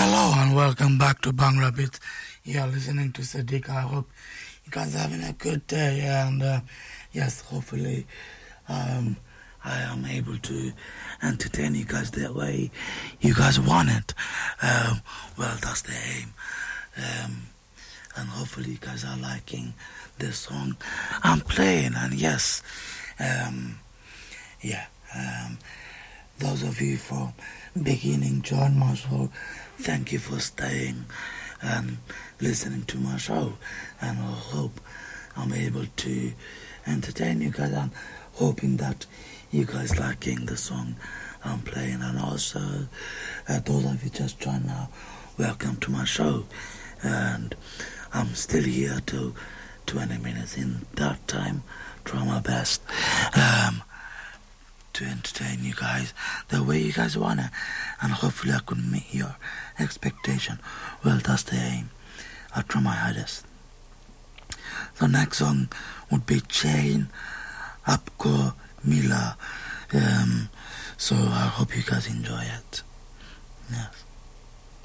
Hello and welcome back to Bhangra Beats. You're listening to Sadiq. I hope you guys are having a good day, and yes, hopefully I am able to entertain you guys the way you guys want it. Well, that's the aim. And hopefully you guys are liking this song I'm playing. And yes, those of you from beginning join my show, thank you for staying and listening to my show, and I hope I'm able to entertain you guys, and hoping that you guys liking the song I'm playing. And also those of you just joined now, welcome to my show, and I'm still here till 20 minutes. In that time, try my best to entertain you guys the way you guys want it, and hopefully I could meet your expectation. Well, that's the aim. I'll try my hardest. The next song would be Chain Apko Mila. So I hope you guys enjoy it. Yes.